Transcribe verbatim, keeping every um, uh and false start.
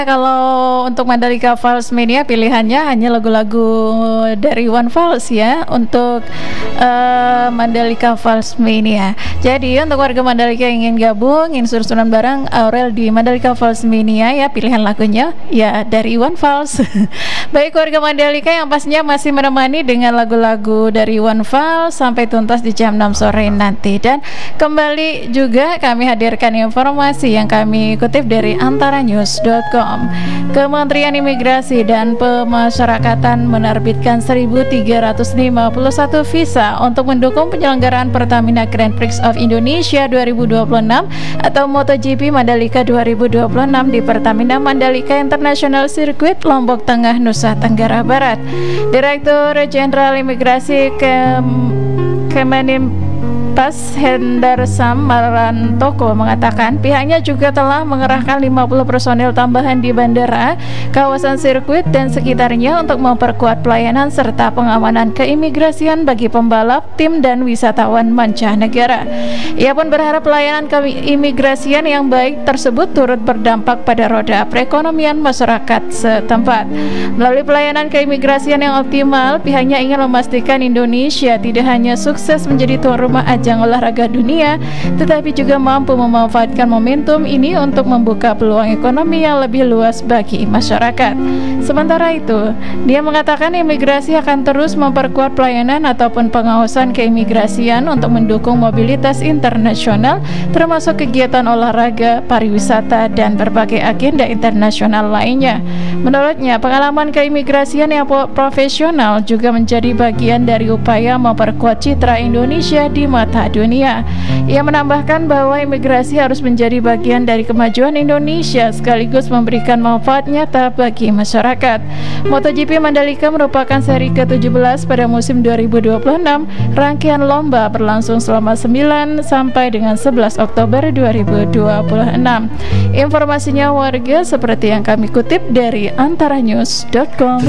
Kalau untuk Mandalika Falls Mania pilihannya hanya lagu-lagu dari One Falls ya untuk uh, Mandalika Falls Mania. Jadi untuk warga Mandalika yang ingin gabung, ingin suruh-suruhan bareng Aurel di Mandalika Falls Mania ya, pilihan lagunya ya dari One Falls. Baik warga Mandalika yang pastinya masih menemani dengan lagu-lagu dari One Falls sampai tuntas di jam enam sore nanti. Dan kembali juga kami hadirkan informasi yang kami kutip dari antara news dot com. Kementerian Imigrasi dan Pemasyarakatan menerbitkan seribu tiga ratus lima puluh satu visa untuk mendukung penyelenggaraan Pertamina Grand Prix of Indonesia dua ribu dua puluh enam atau MotoGP Mandalika dua ribu dua puluh enam di Pertamina Mandalika International Circuit, Lombok Tengah, Nusa Tenggara Barat. Direktur Jenderal Imigrasi Kem Kemenim Pas Hendarsam Marantoko mengatakan pihaknya juga telah mengerahkan lima puluh personil tambahan di bandara, kawasan sirkuit dan sekitarnya untuk memperkuat pelayanan serta pengamanan keimigrasian bagi pembalap, tim dan wisatawan mancanegara. Ia pun berharap pelayanan keimigrasian yang baik tersebut turut berdampak pada roda perekonomian masyarakat setempat. Melalui pelayanan keimigrasian yang optimal, pihaknya ingin memastikan Indonesia tidak hanya sukses menjadi tuan rumah ajang olahraga dunia, tetapi juga mampu memanfaatkan momentum ini untuk membuka peluang ekonomi yang lebih luas bagi masyarakat. Sementara itu, dia mengatakan imigrasi akan terus memperkuat pelayanan ataupun pengawasan keimigrasian untuk mendukung mobilitas internasional, termasuk kegiatan olahraga, pariwisata, dan berbagai agenda internasional lainnya. Menurutnya, pengalaman keimigrasian yang profesional juga menjadi bagian dari upaya memperkuat citra Indonesia di mata dunia. Ia menambahkan bahwa imigrasi harus menjadi bagian dari kemajuan Indonesia sekaligus memberikan manfaat nyata bagi masyarakat. MotoGP Mandalika merupakan seri ke tujuh belas pada musim dua ribu dua puluh enam. Rangkaian lomba berlangsung selama sembilan sampai dengan sebelas Oktober dua ribu dua puluh enam. Informasinya warga seperti yang kami kutip dari antara news dot com.